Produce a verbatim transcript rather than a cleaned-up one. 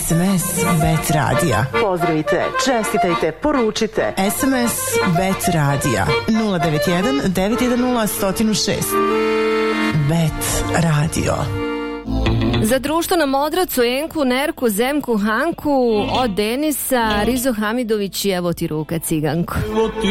S M S Bet Radija. Pozdravite, čestitajte, poručite. S M S Bet Radija nula devet jedan devet jedan nula jedan zero šest. Bet Radio. Za društvo na Modracu, Enku, Nerku, Zemku, Hanku, od Denisa, Rizo Hamidović i evo ti ruka ciganko.